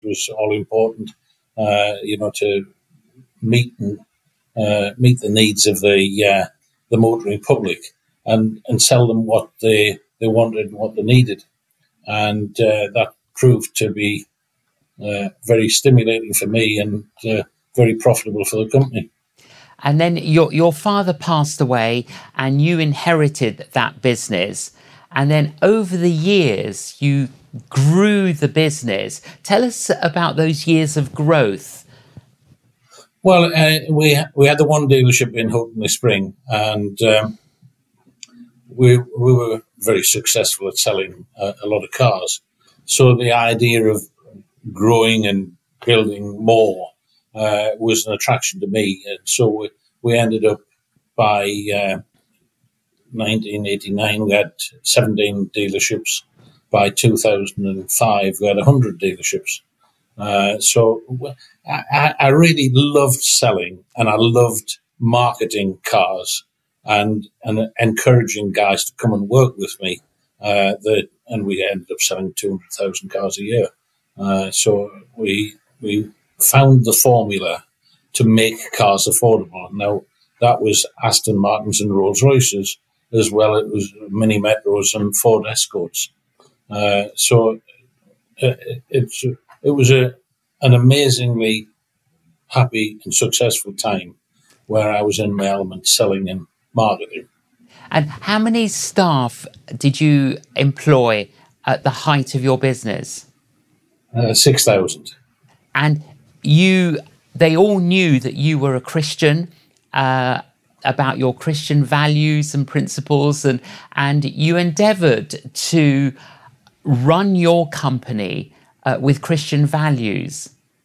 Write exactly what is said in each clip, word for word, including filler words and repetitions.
was all important, uh, you know, to meet and, uh, meet the needs of the uh, the motoring public and, and sell them what they, they wanted and what they needed. And uh, that proved to be uh, very stimulating for me and uh, very profitable for the company. And then your your father passed away and you inherited that business. And then over the years, you grew the business. Tell us about those years of growth. Well, uh, we we had the one dealership in Houghton-le-Spring, and um, we we were very successful at selling uh, a lot of cars. So the idea of growing and building more uh, was an attraction to me. And so we, we ended up by uh, nineteen eighty-nine, we had seventeen dealerships. By two thousand five, we had one hundred dealerships. Uh, so I, I really loved selling, and I loved marketing cars and and encouraging guys to come and work with me. Uh, that and we ended up selling two hundred thousand cars a year. Uh, so we we found the formula to make cars affordable. Now that was Aston Martins and Rolls Royces, as well as it was Mini Metros and Ford Escorts. Uh, so uh, it's it was a an amazingly happy and successful time where I was in my element selling and marketing. And how many staff did you employ at the height of your business? Uh, six thousand. And you, they all knew that you were a Christian, uh, about your Christian values and principles, and and you endeavoured to run your company uh, with Christian values.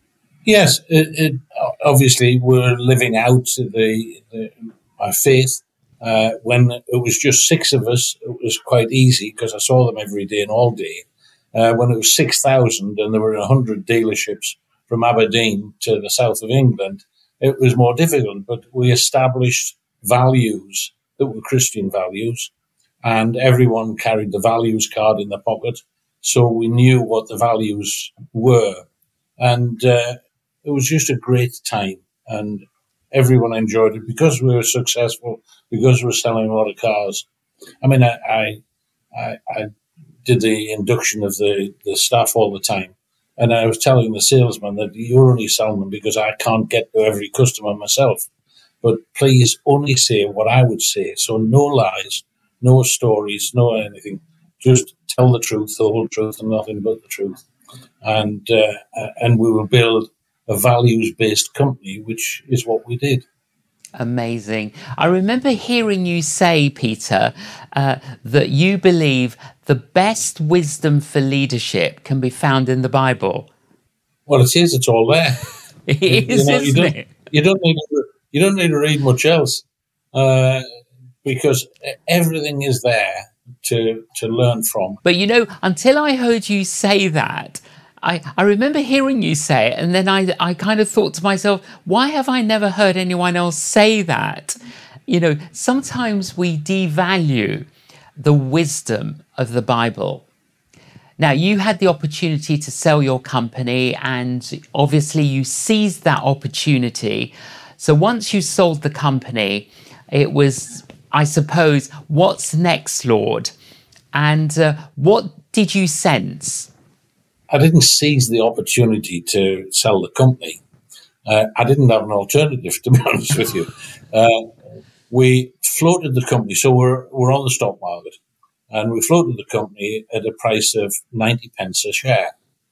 Yes, it, it, obviously we're living out the, the my faith. Uh, when it was just six of us, it was quite easy because I saw them every day and all day. Uh, when it was six thousand and there were one hundred dealerships from Aberdeen to the south of England, it was more difficult. But we established values that were Christian values, and everyone carried the values card in their pocket, so we knew what the values were. And uh, it was just a great time, and everyone enjoyed it because we were successful, because we were selling a lot of cars. I mean, I I, I, I did the induction of the, the staff all the time, and I was telling the salesman that you're only selling them because I can't get to every customer myself. But please only say what I would say. So no lies, no stories, no anything. Just tell the truth, the whole truth, and nothing but the truth. And uh, and we will build a values-based company, which is what we did. Amazing. I remember hearing you say, Peter, uh, that you believe the best wisdom for leadership can be found in the Bible. Well, it is. It's all there. It you, is, you know, isn't you don't, it? You don't need to, you don't need to read much else uh, because everything is there to to learn from. But, you know, until I heard you say that, I, I remember hearing you say it, and then I, I kind of thought to myself, why have I never heard anyone else say that? You know, sometimes we devalue the wisdom of the Bible. Now, you had the opportunity to sell your company, and obviously you seized that opportunity. So once you sold the company, it was, I suppose, what's next, Lord? And uh, what did you sense? I didn't seize the opportunity to sell the company. Uh, I didn't have an alternative, to be honest with you. Uh, we floated the company, so we're we're on the stock market, and we floated the company at a price of ninety pence a share.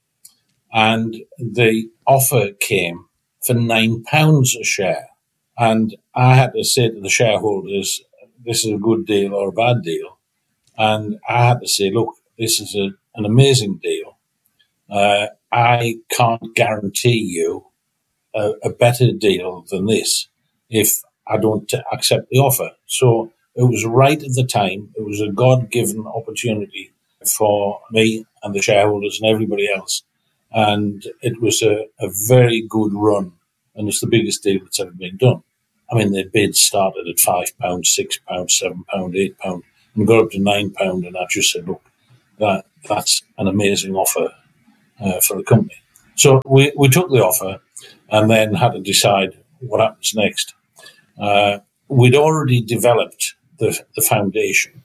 And the offer came for nine pounds a share. And I had to say to the shareholders, this is a good deal or a bad deal. And I had to say, look, this is a, an amazing deal. Uh, I can't guarantee you a, a better deal than this if I don't t- accept the offer. So it was right at the time. It was a God-given opportunity for me and the shareholders and everybody else. And it was a, a very good run. And it's the biggest deal that's ever been done. I mean, the bids started at five pounds, six pounds, seven pounds, eight pounds, and got up to nine pounds. And I just said, look, that that's an amazing offer uh, for the company. So we, we took the offer and then had to decide what happens next. Uh, we'd already developed the, the foundation.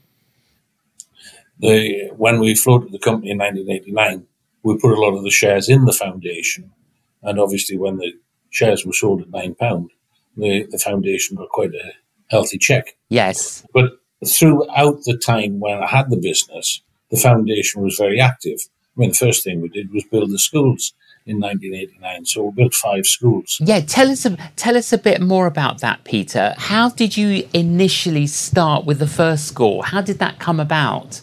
The, when we floated the company in nineteen eighty-nine, we put a lot of the shares in the foundation. And obviously when the shares were sold at nine pounds, the, the foundation got quite a healthy check. Yes. But throughout the time when I had the business, the foundation was very active. I mean, the first thing we did was build the schools in nineteen eighty-nine. So we built five schools. Yeah, tell us, a, tell us a bit more about that, Peter. How did you initially start with the first school? How did that come about?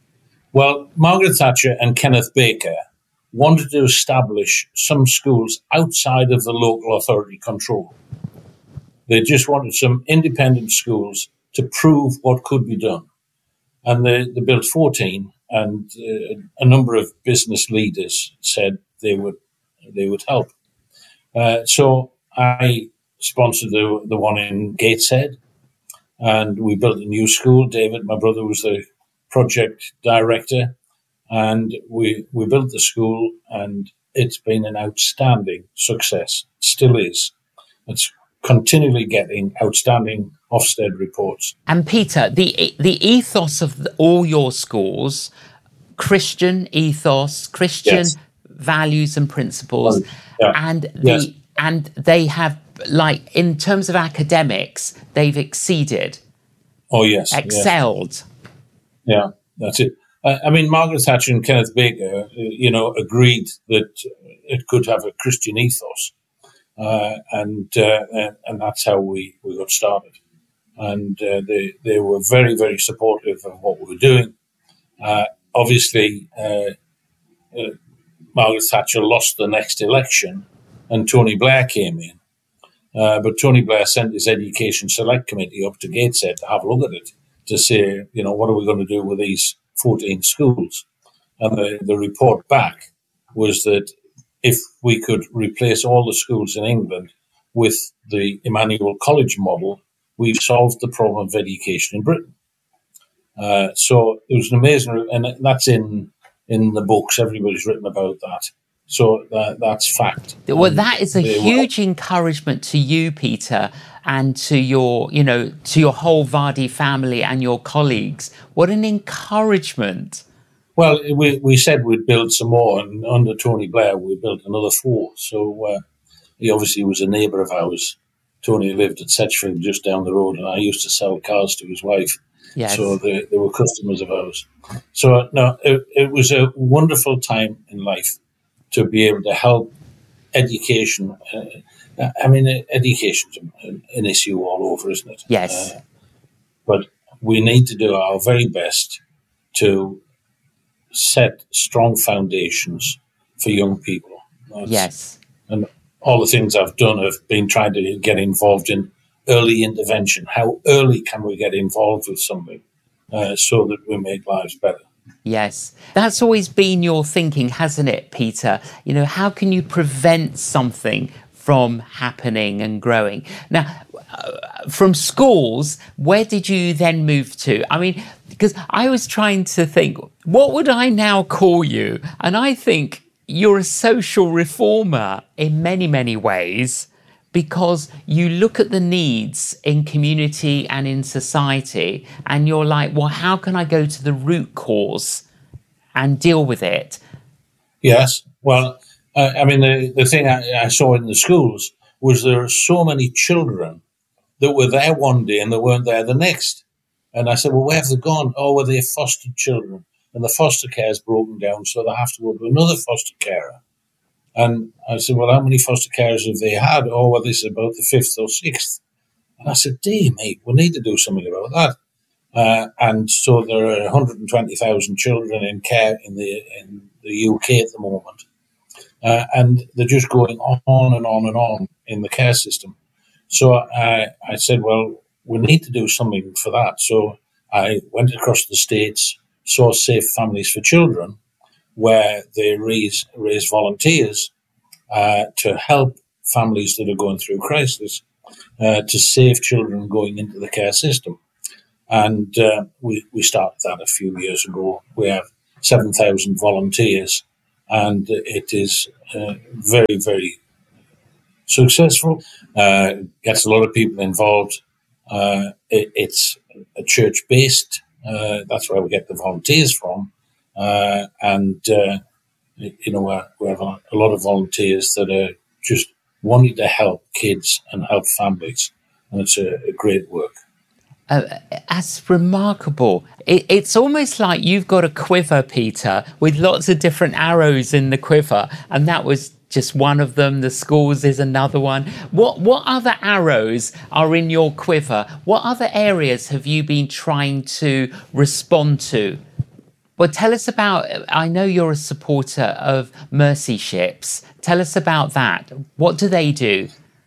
Well, Margaret Thatcher and Kenneth Baker wanted to establish some schools outside of the local authority control. They just wanted some independent schools to prove what could be done. And they, they built fourteen, and uh, a number of business leaders said they would they would help. Uh, so I sponsored the, the one in Gateshead, and we built a new school. David, my brother, was the project director, and we we built the school, and it's been an outstanding success. Still is. It's continually getting outstanding Ofsted reports. And Peter, the the ethos of the, all your schools, Christian ethos, Christian Yes. values and principles, Yeah. and the Yes. and they have, like, in terms of academics, they've exceeded, Oh, yes. yes. excelled. Yeah, that's it. Uh, I mean, Margaret Thatcher and Kenneth Baker, uh, you know, agreed that it could have a Christian ethos. Uh, and uh, and that's how we, we got started. And uh, they they were very, very supportive of what we were doing. Uh, obviously, uh, uh, Margaret Thatcher lost the next election, and Tony Blair came in. Uh, but Tony Blair sent his Education Select Committee up to Gateshead to have a look at it, to say, you know, what are we going to do with these fourteen schools? And the, the report back was that if we could replace all the schools in England with the Emmanuel College model, we've solved the problem of education in Britain. Uh, so it was an amazing, and that's in in the books. Everybody's written about that. So that, that's fact. Well, that is a They were- huge encouragement to you, Peter, and to your, you know, to your whole Vardy family and your colleagues. What an encouragement. Well, we, we said we'd build some more, and under Tony Blair, we built another four. So uh, he obviously was a neighbour of ours. Tony lived at Sedgefield, just down the road, and I used to sell cars to his wife. Yes. So they, they were customers of ours. So, no, it, it was a wonderful time in life to be able to help education. Uh, I mean, education's an, an issue all over, isn't it? Yes. Uh, but we need to do our very best to set strong foundations for young people. That's, Yes. And all the things I've done have been trying to get involved in early intervention. How early can we get involved with something uh, so that we make lives better? Yes. That's always been your thinking, hasn't it, Peter? You know, how can you prevent something from happening and growing? Now, uh, from schools, where did you then move to? I mean, because I was trying to think, what would I now call you? And I think you're a social reformer in many, many ways, because you look at the needs in community and in society, and you're like, well, how can I go to the root cause and deal with it? Yes. Well, uh, I mean, the, the thing I, I saw in the schools was there are so many children that were there one day and they weren't there the next. And I said, well, where have they gone? Oh, well, they're foster children. And the foster care is broken down, so they have to go to another foster carer. And I said, well, how many foster carers have they had? Oh, well, this is about the fifth or sixth. And I said, dear mate, we need to do something about that. Uh, and so there are one hundred twenty thousand children in care in the in the U K at the moment. Uh, and they're just going on and on and on in the care system. So I, I said, well, we need to do something for that. So I went across the States, saw Safe Families for Children, where they raise raise volunteers uh, to help families that are going through crisis, uh, to save children going into the care system. And uh, we, we started that a few years ago. We have seven thousand volunteers, and it is uh, very, very successful. Uh, gets a lot of people involved. Uh, it, it's a church-based. Uh, that's where we get the volunteers from, uh, and uh, you know uh, we have a, a lot of volunteers that are just wanting to help kids and help families, and it's a, a great work. Uh, that's remarkable. It, it's almost like you've got a quiver, Peter, with lots of different arrows in the quiver, and that was just one of them. The schools is another one. What what other arrows are in your quiver? What other areas have you been trying to respond to? Well, tell us about, I know you're a supporter of Mercy Ships. Tell us about that. What do they do?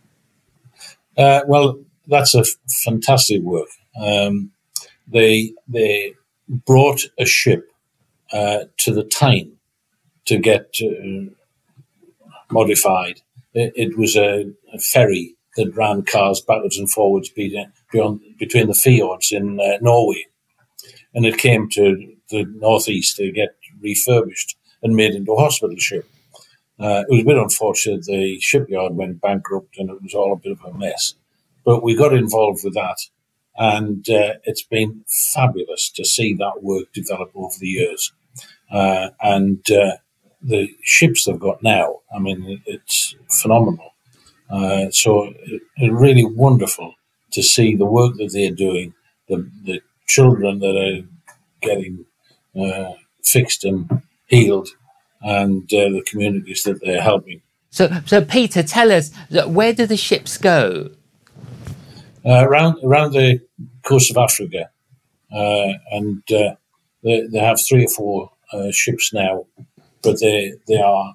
Uh, well, that's a f- fantastic work. Um, they they brought a ship uh, to the Tyne to get uh, modified. It, it was a, a ferry that ran cars backwards and forwards beyond, between the fjords in uh, Norway, and it came to the northeast to get refurbished and made into a hospital ship. Uh, it was a bit unfortunate. The shipyard went bankrupt and it was all a bit of a mess. But we got involved with that, and uh, it's been fabulous to see that work develop over the years. Uh, and uh, the ships they've got now, I mean, it's phenomenal. Uh, so it, it's really wonderful to see the work that they're doing, the, the children that are getting uh, fixed and healed, and uh, the communities that they're helping. So, so Peter, tell us, where do the ships go? Uh, around around the coast of Africa, uh, and uh, they, they have three or four uh, ships now, but they they are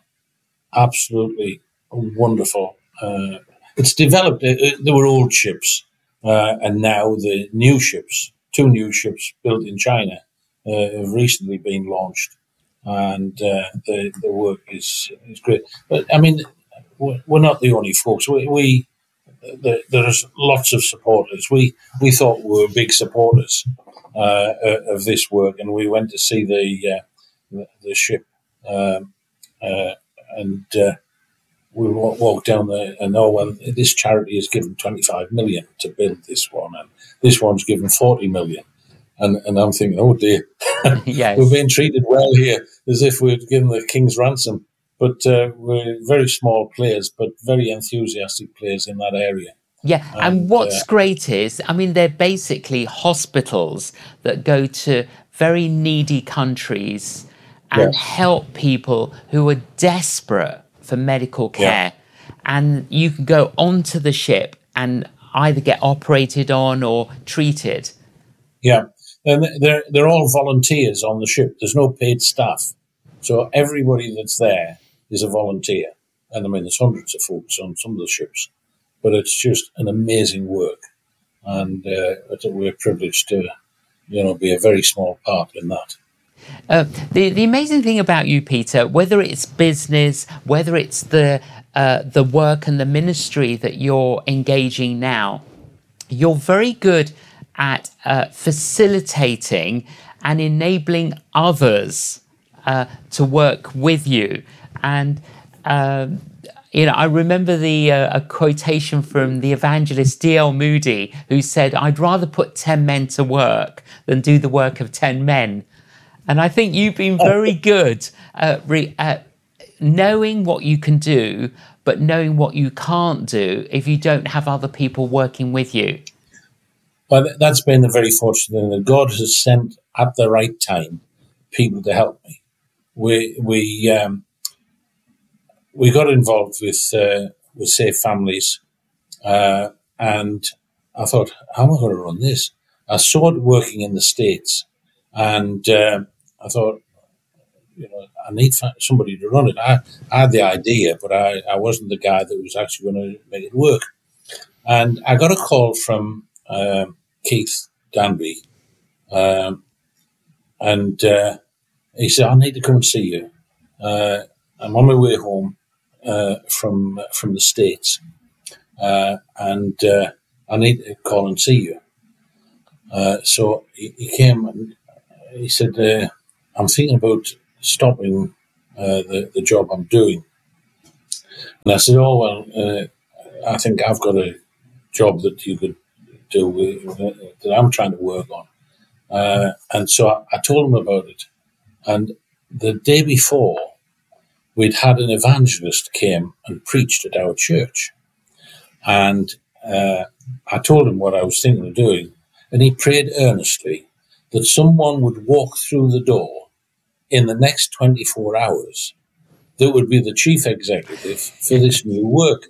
absolutely wonderful. Uh, it's developed. Uh, there were old ships, uh, and now the new ships, two new ships built in China, uh, have recently been launched, and uh, the the work is is great. But I mean, we're not the only folks. We. we There's lots of supporters. We we thought we were big supporters uh, of this work, and we went to see the uh, the, the ship, um, uh, and uh, we walked down there and oh well, this charity has given twenty-five million to build this one, and this one's given forty million, and and I'm thinking, oh dear, Yes. We're being treated well here, as if we'd given the king's ransom. But uh, we're very small players, but very enthusiastic players in that area. Yeah, and, And, what's uh, great is, I mean, they're basically hospitals that go to very needy countries and Yes. help people who are desperate for medical care. Yeah. And you can go onto the ship and either get operated on or treated. Yeah, and they're they're all volunteers on the ship. There's no paid staff, so everybody that's there is a volunteer. And I mean, there's hundreds of folks on some of the ships, but it's just an amazing work, and uh, we're privileged to, you know, be a very small part in that. Uh, the the amazing thing about you, Peter, whether it's business, whether it's the uh, the work and the ministry that you're engaging now, you're very good at uh, facilitating and enabling others uh, to work with you. And um, you know, I remember the uh, a quotation from the evangelist D L Moody, who said, "I'd rather put ten men to work than do the work of ten men." And I think you've been very good at, re- at knowing what you can do, but knowing what you can't do if you don't have other people working with you. Well, that's been the very fortunate thing, that God has sent at the right time people to help me. We we um, we got involved with uh, with Safe Families, uh, and I thought, how am I going to run this? I saw it working in the States, and uh, I thought, you know, I need somebody to run it. I, I had the idea, but I, I wasn't the guy that was actually going to make it work. And I got a call from um, Keith Danby, um, and uh, he said, I need to come and see you. Uh, I'm on my way home uh, from from the States, uh, and uh, I need to call and see you. Uh, so he, he came and he said, uh, I'm thinking about stopping uh, the, the job I'm doing. And I said, oh, well, uh, I think I've got a job that you could do with, uh, that I'm trying to work on. Uh, and so I, I told him about it. And the day before, we'd had an evangelist came and preached at our church. And uh, I told him what I was thinking of doing. And he prayed earnestly that someone would walk through the door in the next twenty-four hours that would be the chief executive for this new work.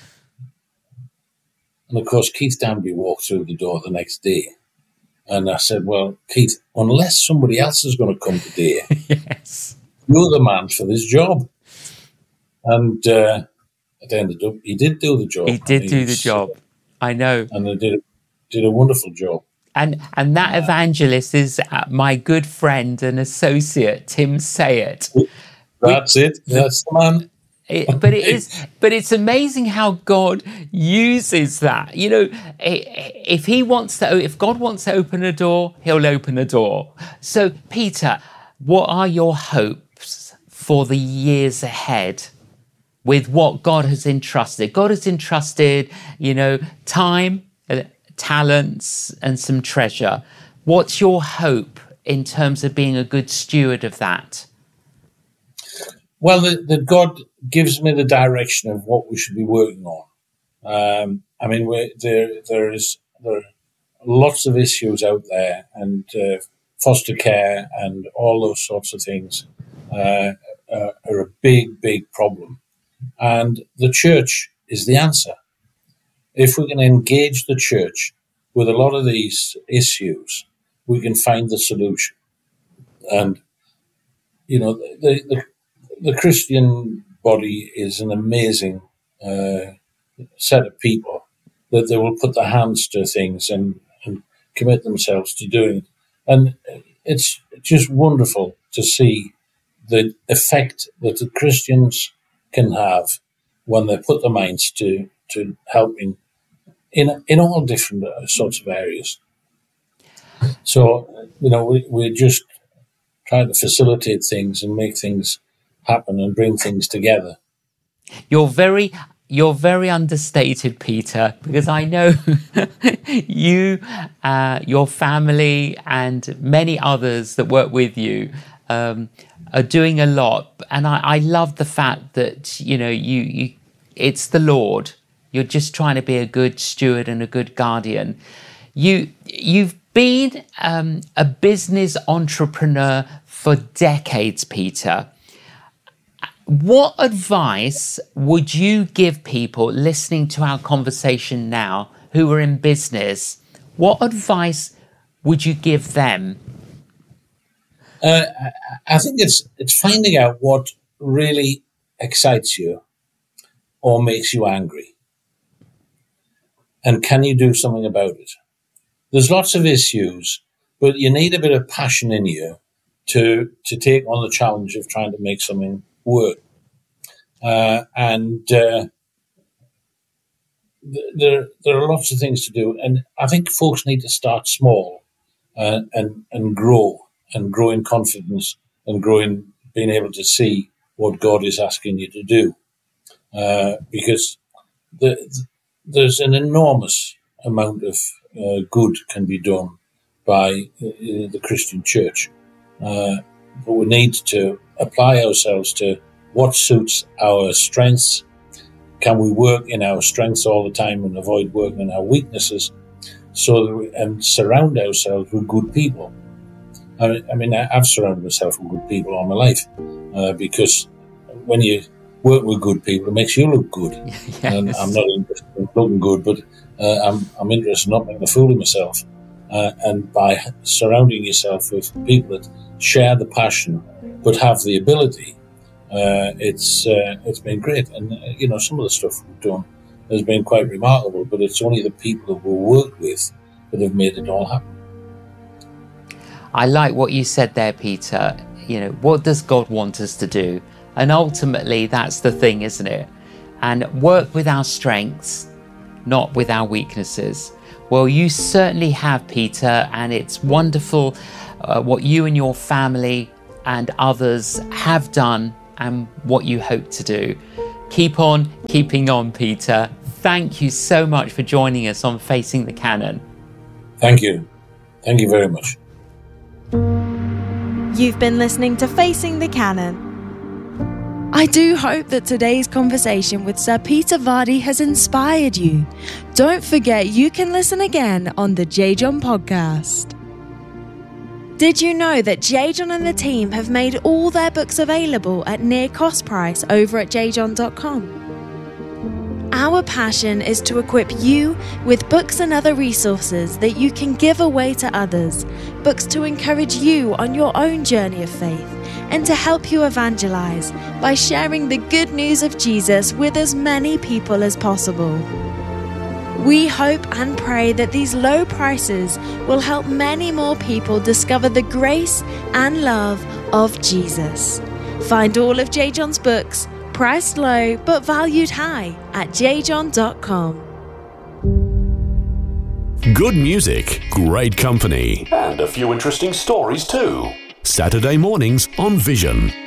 And of course, Keith Danby walked through the door the next day. And I said, well, Keith, unless somebody else is going to come today, yes, you're the man for this job. And uh, it ended up, he did do the job. He did do the job. I know. And he did, did a wonderful job. And and that evangelist is my good friend and associate, Tim Sayett. That's we, it. That's the man. It, but it is. But it's amazing how God uses that. You know, if He wants to, if God wants to open a door, He'll open a door. So, Peter, what are your hopes for the years ahead with what God has entrusted? God has entrusted, you know, time, talents, and some treasure. What's your hope in terms of being a good steward of that? Well, that, that God gives me the direction of what we should be working on. Um, I mean, we're, there there is there are lots of issues out there, and uh, foster care and all those sorts of things uh, uh, are a big, big problem. And the church is the answer. If we can engage the church with a lot of these issues, we can find the solution. And, you know, the the, the Christian body is an amazing uh, set of people that they will put their hands to things and, and commit themselves to doing it. And it's just wonderful to see the effect that the Christians can have when they put their minds to, to helping in in all different sorts of areas. So, you know, we, we're just trying to facilitate things and make things happen and bring things together. You're very, you're very understated, Peter, because I know you, uh, your family, and many others that work with you um, are doing a lot. And I, I love the fact that, you know, you, you, it's the Lord. You're just trying to be a good steward and a good guardian. You, you've been um, a business entrepreneur for decades, Peter. What advice would you give people listening to our conversation now who are in business? What advice would you give them? Uh, I think it's it's finding out what really excites you or makes you angry. And can you do something about it? There's lots of issues, but you need a bit of passion in you to to take on the challenge of trying to make something work. Uh, and uh, there there are lots of things to do. And I think folks need to start small uh, and, and grow, and grow in confidence and grow in being able to see what God is asking you to do. Uh, because the, there's an enormous amount of uh, good can be done by uh, the Christian church. Uh, but we need to apply ourselves to what suits our strengths. Can we work in our strengths all the time and avoid working in our weaknesses? So that we, and surround ourselves with good people. I, I mean, I've surrounded myself with good people all my life uh, because when you work with good people, it makes you look good. Yes. And I'm not interested in looking good, but uh, I'm, I'm interested in not making a fool of myself. Uh, and by surrounding yourself with people that share the passion but have the ability, uh, it's uh, it's been great. And, uh, you know, some of the stuff we've done has been quite remarkable, but it's only the people that we work with that have made it all happen. I like what you said there, Peter. You know, what does God want us to do? And ultimately, that's the thing, isn't it? And work with our strengths, not with our weaknesses. Well, you certainly have, Peter, and it's wonderful uh, what you and your family and others have done and what you hope to do. Keep on keeping on, Peter. Thank you so much for joining us on Facing the Canon. Thank you. Thank you very much. You've been listening to Facing the Canon. I do hope that today's conversation with Sir Peter Vardy has inspired you. Don't forget you can listen again on the J. John podcast. Did you know that J. John and the team have made all their books available at near cost price over at j john dot com? Our passion is to equip you with books and other resources that you can give away to others, books to encourage you on your own journey of faith, and to help you evangelize by sharing the good news of Jesus with as many people as possible. We hope and pray that these low prices will help many more people discover the grace and love of Jesus. Find all of J. John's books, priced low but valued high, at j john dot com. Good music, great company, and a few interesting stories too. Saturday mornings on Vision.